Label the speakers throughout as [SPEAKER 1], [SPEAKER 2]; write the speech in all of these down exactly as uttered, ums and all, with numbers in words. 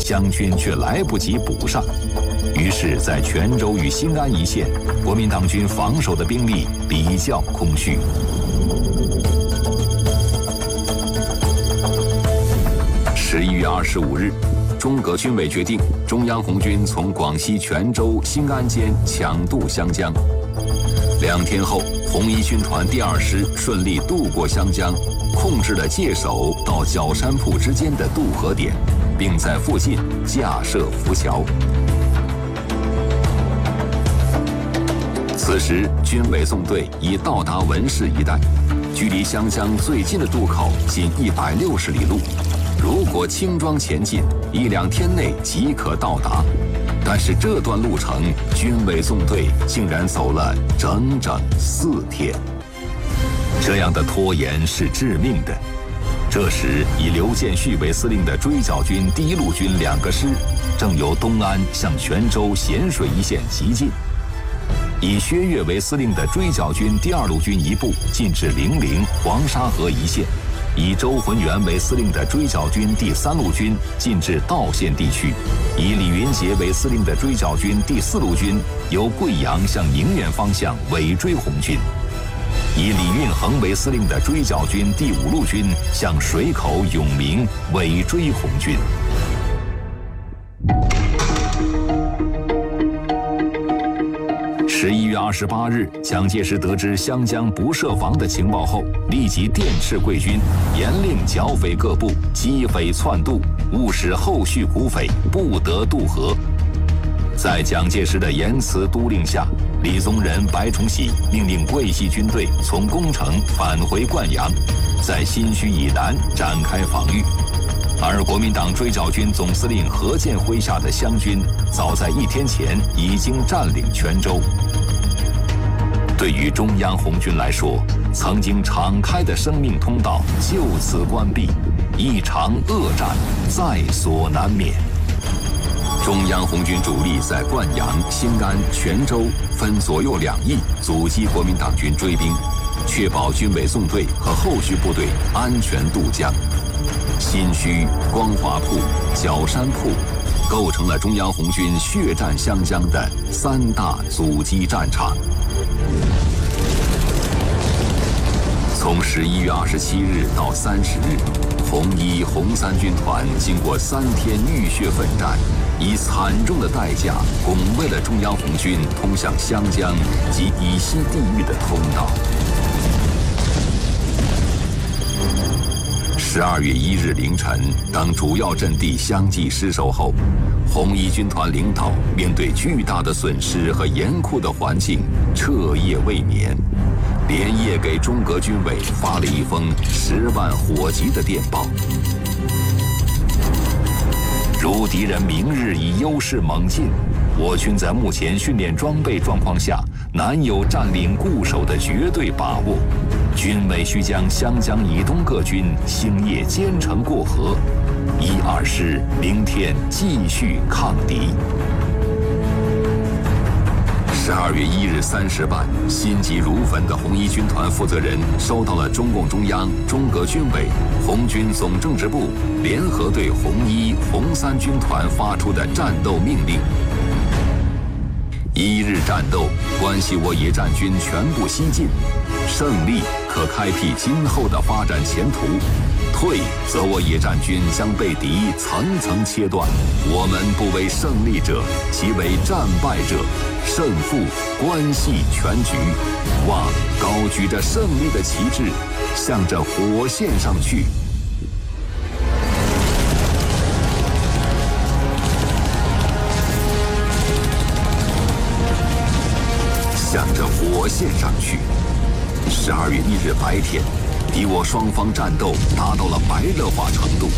[SPEAKER 1] 湘军却来不及补上。于是，在泉州与新安一线，国民党军防守的兵力比较空虚。十一月二十五日，中革军委决定，中央红军从广西泉州、新安间抢渡湘江。两天后，红一军团第二师顺利渡过湘江，控制了界首到角山铺之间的渡河点，并在附近架设浮桥。此时，军委纵队已到达文市一带，距离湘江最近的渡口仅一百六十里路。如果轻装前进，一两天内即可到达。但是这段路程，军委纵队竟然走了整整四天。这样的拖延是致命的。这时，以刘建绪为司令的追剿军第一路军两个师，正由东安向泉州咸水一线急进。以薛岳为司令的追剿军第二路军一部进至零陵、黄沙河一线，以周浑元为司令的追剿军第三路军进至道县地区，以李云杰为司令的追剿军第四路军由贵阳向宁远方向尾追红军，以李运衡为司令的追剿军第五路军向水口、永明尾追红军。十一月二十八日，蒋介石得知湘江不设防的情报后，立即电斥贵军，严令剿匪各部击匪窜渡，务使后续苦匪不得渡河。在蒋介石的严词督令下，李宗仁、白崇禧命令桂系军队从宫城返回灌阳，在新圩以南展开防御。而国民党追剿军总司令何键麾下的湘军，早在一天前已经占领泉州。对于中央红军来说，曾经敞开的生命通道就此关闭，一场恶战在所难免。中央红军主力在灌阳、新安、泉州分左右两翼阻击国民党军追兵，确保军委纵队和后续部队安全渡江。新圩、光华铺、角山铺构成了中央红军血战湘江的三大阻击战场。从十一月二十七日到三十日，红一、红三军团经过三天浴血奋战，以惨重的代价拱卫了中央红军通向湘江及以西地域的通道。十二月一日凌晨，当主要阵地相继失守后，红一军团领导面对巨大的损失和严酷的环境，彻夜未眠，连夜给中革军委发了一封十万火急的电报。如敌人明日以优势猛进，我军在目前训练装备状况下，难有占领固守的绝对把握。军委需将湘江以东各军星夜兼程过河，一二师明天继续抗敌。十二月一日三时半，心急如焚的红一军团负责人收到了中共中央、中革军委、红军总政治部联合对红一、红三军团发出的战斗命令。一日战斗关系我野战军全部西进，胜利可开辟今后的发展前途，退则我野战军将被敌层层切断，我们不为胜利者，即为战败者，胜负关系全局。望高举着胜利的旗帜，向着火线上去。向着火线上去。十二月一日白天，敌我双方战斗达到了白热化程度。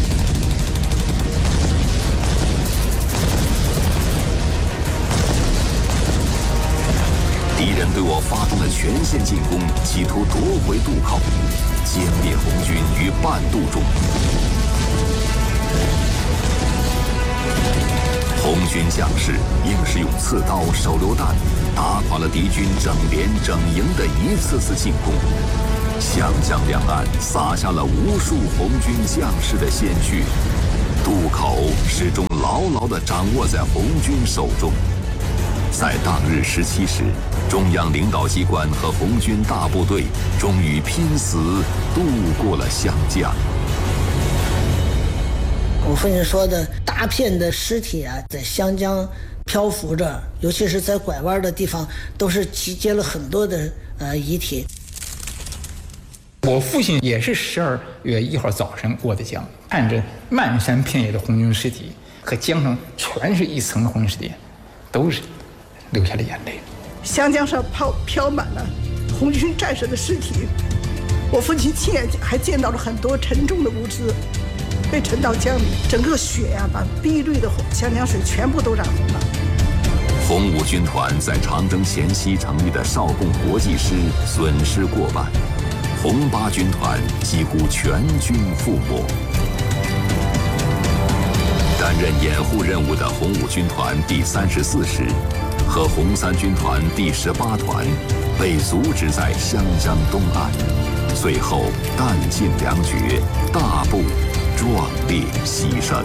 [SPEAKER 1] 敌人对我发动了全线进攻，企图夺回渡口，歼灭红军于半渡中。红军将士硬是用刺刀、手榴弹打垮了敌军整连整营的一次次进攻，湘江两岸洒下了无数红军将士的鲜血，渡口始终牢牢牢地掌握在红军手中。在当日十七时，中央领导机关和红军大部队终于拼死渡过了湘江。
[SPEAKER 2] 我父亲说的，大片的尸体啊，在湘江漂浮着，尤其是在拐弯的地方，都是集结了很多的呃遗体。
[SPEAKER 3] 我父亲也是十二月一号早晨过的江，看着漫山遍野的红军尸体，和江上全是一层的红军尸体，都是流下了眼泪。
[SPEAKER 4] 湘江上飘飘满了红军战士的尸体，我父亲亲眼还见到了很多沉重的物资被沉到江里，整个血呀、啊，把碧绿的湘江水全部都染红了。
[SPEAKER 1] 红五军团在长征前夕成立的少共国际师损失过半，红八军团几乎全军覆没。担任掩护任务的红五军团第三十四师和红三军团第十八团被阻止在湘江东岸，最后弹尽粮绝，大部壮烈牺牲。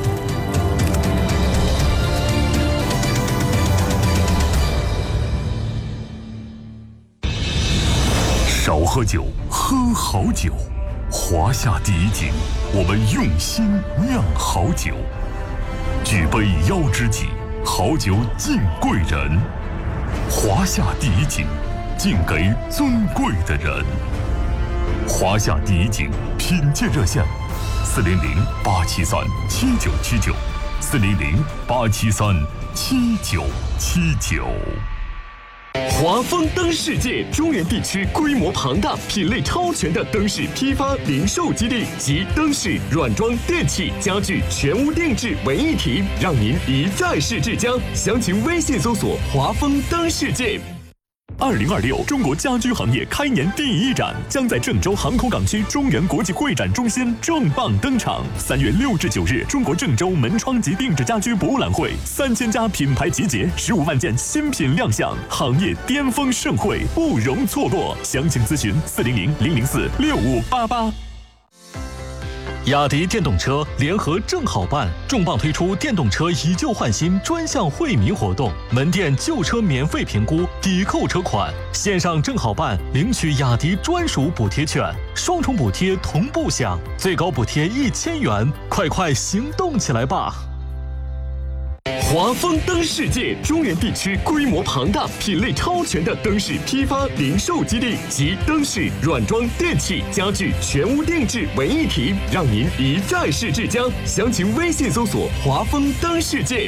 [SPEAKER 5] 少喝酒，喝好酒。华夏第一井，我们用心酿好酒。举杯邀知己，好酒敬贵人。华夏第一井，敬给尊贵的人。华夏第一井品鉴热线：四零零八七三七九七九，四零零八七三七九七九。
[SPEAKER 6] 华丰灯世界中原地区规模庞大、品类超全的灯饰批发零售基地，集灯饰、软装、电器、家具全屋定制为一体，让您一站式至江。详情微信搜索“华丰灯世界”。
[SPEAKER 5] 二零二六中国家居行业开年第一展将在郑州航空港区中原国际会展中心重磅登场。三月六至九日，中国郑州门窗及定制家居博览会，三千家品牌集结，十五万件新品亮相，行业巅峰盛会不容错过。详情咨询四零零零零四六五八八。
[SPEAKER 6] 雅迪电动车联合正好办重磅推出电动车以旧换新专项惠民活动，门店旧车免费评估抵扣车款，线上正好办领取雅迪专属补贴券，双重补贴同步享，最高补贴一千元，快快行动起来吧！华丰灯世界中原地区规模庞大、品类超全的灯饰批发零售基地，集灯饰、软装、电器、家具全屋定制为一体，让您一站式至江。详情微信搜索“华丰灯世界”。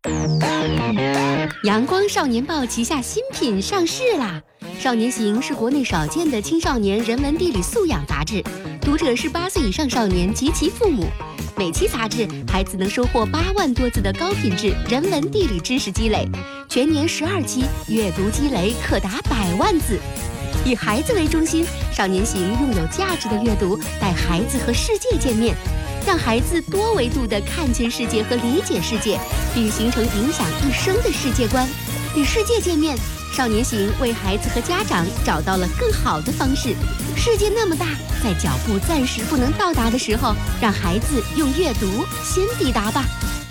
[SPEAKER 7] 阳光少年报旗下新品上市啦！少年行是国内少见的青少年人文地理素养杂志，读者是八岁以上少年及其父母。每期杂志，孩子能收获八万多字的高品质人文地理知识积累，全年十二期，阅读积累可达百万字。以孩子为中心，少年行用有价值的阅读带孩子和世界见面，让孩子多维度地看见世界和理解世界，并形成影响一生的世界观。与世界见面，少年行为孩子和家长找到了更好的方式。世界那么大，在脚步暂时不能到达的时候，让孩子用阅读先抵达吧。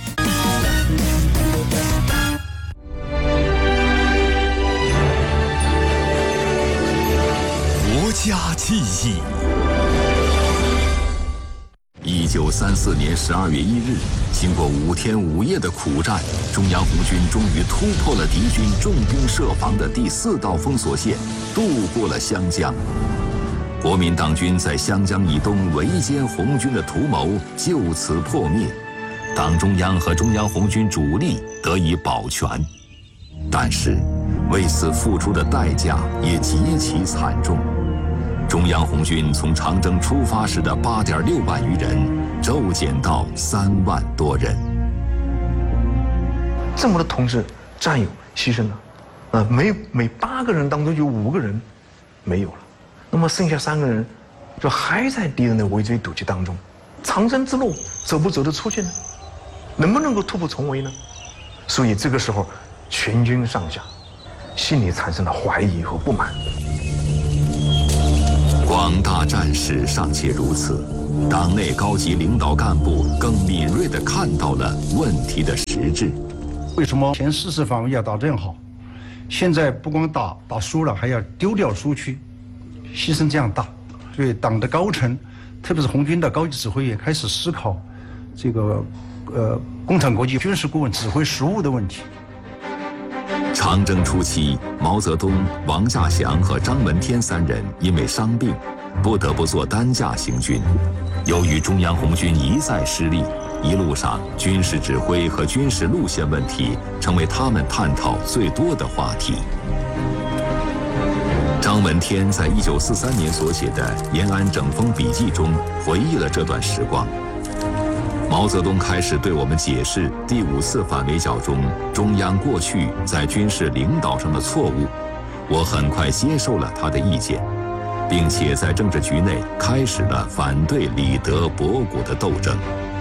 [SPEAKER 5] 国家记忆。
[SPEAKER 1] 一九三四年十二月一日，经过五天五夜的苦战，中央红军终于突破了敌军重兵设防的第四道封锁线，渡过了湘江。国民党军在湘江以东围歼红军的图谋就此破灭，党中央和中央红军主力得以保全。但是，为此付出的代价也极其惨重。中央红军从长征出发时的八点六万余人，骤减到三万多人。
[SPEAKER 8] 这么多同志战友牺牲了，呃，每每八个人当中有五个人没有了，那么剩下三个人就还在敌人的围追堵截当中。长征之路走不走得出去呢？能不能够突破重围呢？所以这个时候，全军上下心里产生了怀疑和不满。
[SPEAKER 1] 广大战事尚且如此， 党内高级领导干部更敏锐地看到了问题的实质。
[SPEAKER 9] 为什么前四次反围剿打得很好，现在不光打打输了，还要丢掉苏区，牺牲这样大？所以党的高层，特别是红军的高级指挥也开始思考这个呃共产国际军事顾问指挥实务的问题。
[SPEAKER 1] 长征初期，毛泽东、王稼祥和张闻天三人因为伤病，不得不做担架行军。由于中央红军一再失利，一路上军事指挥和军事路线问题成为他们探讨最多的话题。张闻天在一九四三年所写的《延安整风笔记》中回忆了这段时光。毛泽东开始对我们解释第五次反围剿中中央过去在军事领导上的错误，我很快接受了他的意见，并且在政治局内开始了反对李德博古的斗争。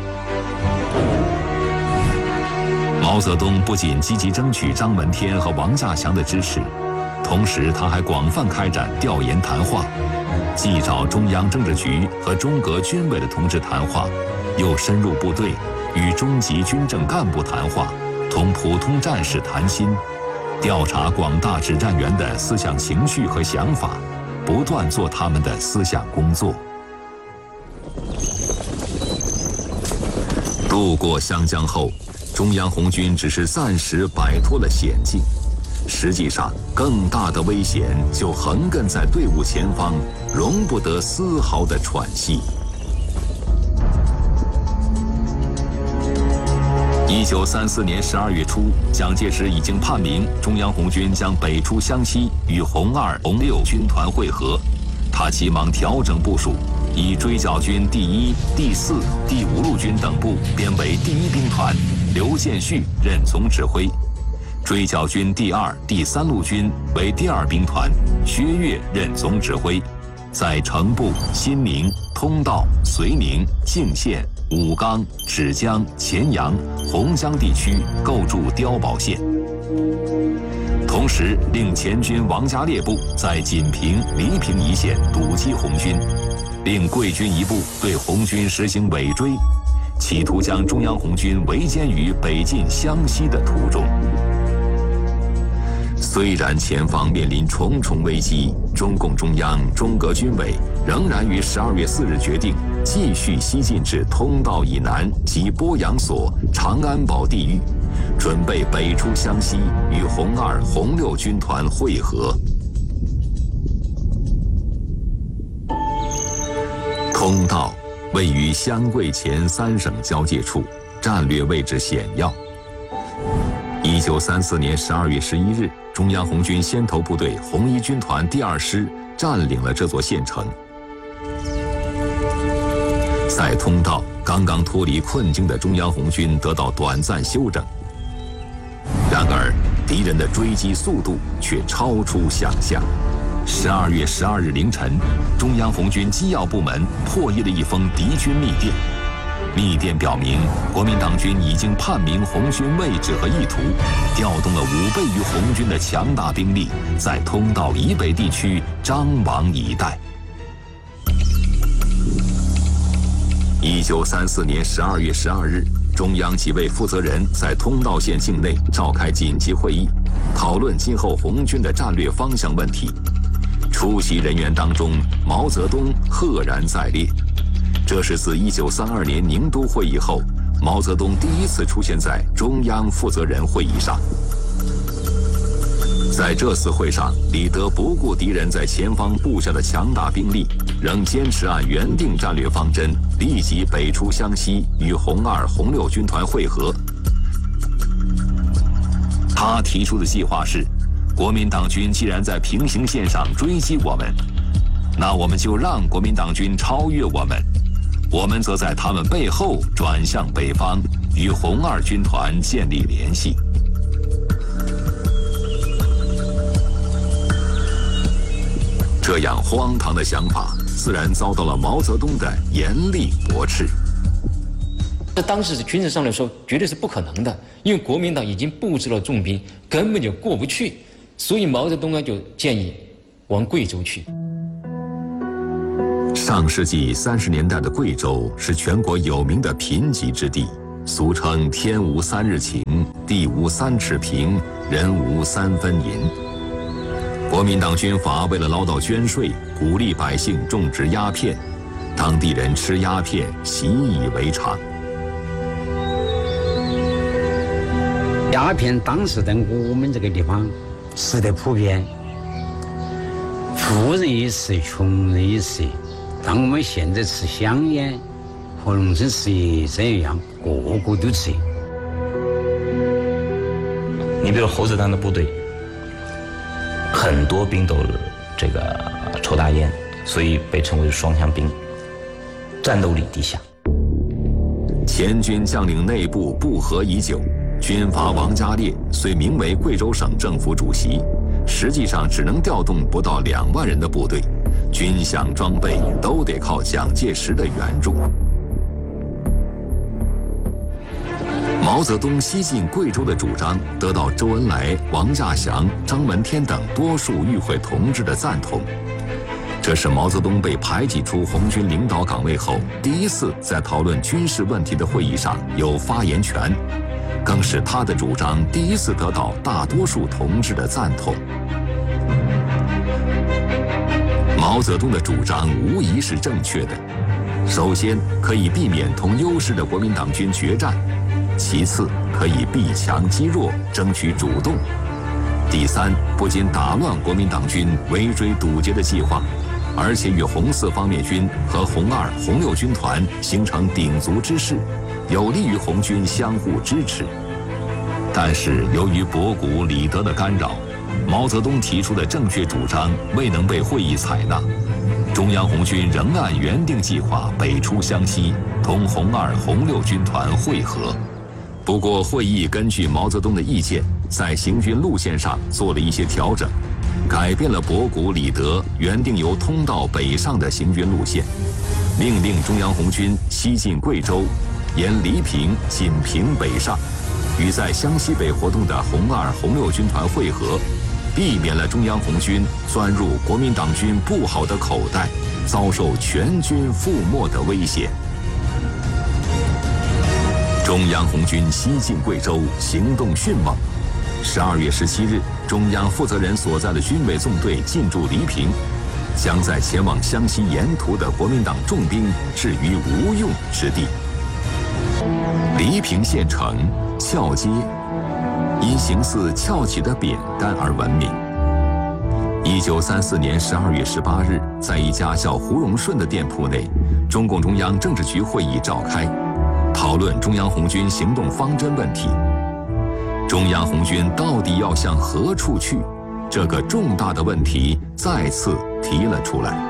[SPEAKER 1] 毛泽东不仅积极争取张闻天和王稼祥的支持，同时他还广泛开展调研谈话，既找中央政治局和中革军委的同志谈话，又深入部队，与中级军政干部谈话，同普通战士谈心，调查广大指战员的思想情绪和想法，不断做他们的思想工作。渡过湘江后，中央红军只是暂时摆脱了险境，实际上更大的危险就横亘在队伍前方，容不得丝毫的喘息。一九三四年十二月初，蒋介石已经判明中央红军将北出湘西，与红二、红六军团会合。他急忙调整部署，以追剿军第一、第四、第五路军等部编为第一兵团，刘建绪任总指挥；追剿军第二、第三路军为第二兵团，薛岳任总指挥，在城部、新宁、通道、绥宁、泾县、武冈、芷江、黔阳、洪江地区构筑碉堡线，同时令前军王家烈部在锦屏、黎平一线堵击红军，令桂军一部对红军实行尾追，企图将中央红军围歼于北进湘西的途中。虽然前方面临重重危机，中共中央、中革军委仍然于十二月四日决定继续西进至通道以南及鄱阳所、长安堡地域，准备北出湘西，与红二、红六军团会合。通道位于湘桂黔三省交界处，战略位置险要。一九三四年十二月十一日，中央红军先头部队红一军团第二师占领了这座县城。在通道刚刚脱离困境的中央红军得到短暂休整，然而敌人的追击速度却超出想象。十二月十二日凌晨，中央红军机要部门破译了一封敌军密电。密电表明，国民党军已经判明红军位置和意图，调动了五倍于红军的强大兵力，在通道以北地区张王以待。一九三四年十二月十二日，中央几位负责人在通道县境内召开紧急会议，讨论今后红军的战略方向问题。出席人员当中，毛泽东赫然在列。这是自一九三二年宁都会议后，毛泽东第一次出现在中央负责人会议上。在这次会上，李德不顾敌人在前方布下的强大兵力，仍坚持按原定战略方针，立即北出湘西，与红二、红六军团会合。他提出的计划是，国民党军既然在平行线上追击我们，那我们就让国民党军超越我们，我们则在他们背后转向北方，与红二军团建立联系。这样荒唐的想法，自然遭到了毛泽东的严厉驳斥。
[SPEAKER 10] 在当时军事上来说，绝对是不可能的，因为国民党已经布置了重兵，根本就过不去。所以毛泽东呢就建议往贵州去。
[SPEAKER 1] 上世纪三十年代的贵州是全国有名的贫瘠之地，俗称天无三日晴，地无三尺平，人无三分银。国民党军阀为了捞到捐税，鼓励百姓种植鸦片，当地人吃鸦片习以为常。
[SPEAKER 11] 鸦片当时在我们这个地方吃得普遍，富人也吃，穷人也吃。当我们现在吃香烟和农村吃这一样，个个都吃。
[SPEAKER 12] 你比如侯子丹的部队，很多兵都这个抽大烟，所以被称为双枪兵，战斗力低下。
[SPEAKER 1] 前军将领内部不和已久，军阀王家烈虽名为贵州省政府主席，实际上只能调动不到两万人的部队，军饷装备都得靠蒋介石的援助。毛泽东西进贵州的主张得到周恩来、王稼祥、张闻天等多数与会同志的赞同，这是毛泽东被排挤出红军领导岗位后第一次在讨论军事问题的会议上有发言权，更是他的主张第一次得到大多数同志的赞同。毛泽东的主张无疑是正确的，首先可以避免同优势的国民党军决战，其次可以避强击弱，争取主动，第三不仅打乱国民党军围追堵截的计划，而且与红四方面军和红二、红六军团形成鼎足之势，有利于红军相互支持。但是由于博古、李德的干扰，毛泽东提出的正确主张未能被会议采纳，中央红军仍按原定计划北出湘西，同红二、红六军团会合。不过会议根据毛泽东的意见，在行军路线上做了一些调整，改变了博古、李德原定由通道北上的行军路线，命令中央红军西进贵州，沿黎平、锦屏北上，与在湘西北活动的红二、红六军团会合，避免了中央红军钻入国民党军不好的口袋，遭受全军覆没的危险。中央红军西进贵州，行动迅猛。十二月十七日，中央负责人所在的军委纵队进驻黎平，将在前往湘西沿途的国民党重兵置于无用之地。黎平县城翘街，因形似翘起的扁担而闻名。一九三四年十二月十八日，在一家叫胡荣顺的店铺内，中共中央政治局会议召开，讨论中央红军行动方针问题。中央红军到底要向何处去？这个重大的问题再次提了出来。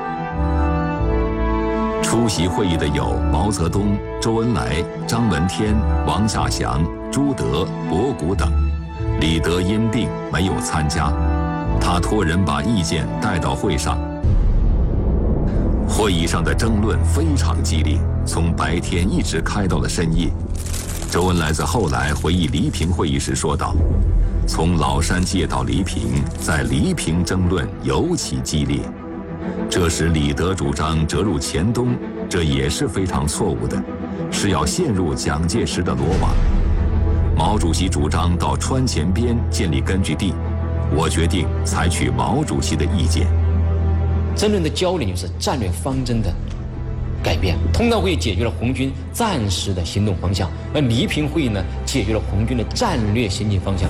[SPEAKER 1] 出席会议的有毛泽东、周恩来、张闻天、王稼祥、朱德、博古等。李德因病没有参加，他托人把意见带到会上。会议上的争论非常激烈，从白天一直开到了深夜。周恩来在后来回忆黎平会议时说道：“从老山界到黎平，在黎平争论尤其激烈。这时李德主张折入黔东，这也是非常错误的，是要陷入蒋介石的罗网。毛主席主张到川黔边建立根据地，我决定采取毛主席的意见。”
[SPEAKER 10] 争论的焦点就是战略方针的改变。通道会议解决了红军暂时的行动方向，而黎平会议呢，解决了红军的战略行进方向。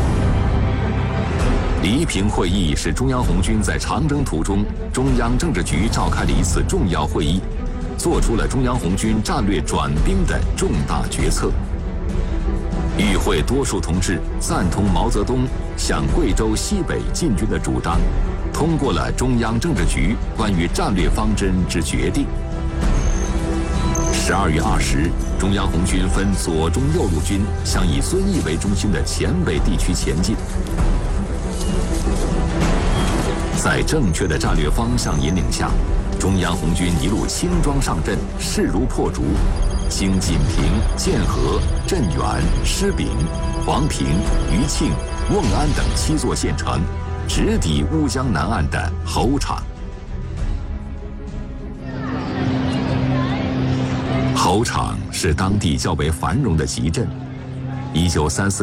[SPEAKER 1] 黎平会议是中央红军在长征途中，中央政治局召开的一次重要会议，做出了中央红军战略转兵的重大决策。与会多数同志赞同毛泽东向贵州西北进军的主张，通过了中央政治局关于战略方针之决定。十二月二十日，中央红军分左、中、右路军向以遵义为中心的黔北地区前进。在正确的战略方向引领下，中央红军一路轻装上阵，势如破竹，经锦屏、建和、镇远、施秉、黄平、余庆、瓮安等七座县城，直抵乌江南岸的侯场。 侯场是当地较为繁荣的集镇。一九三四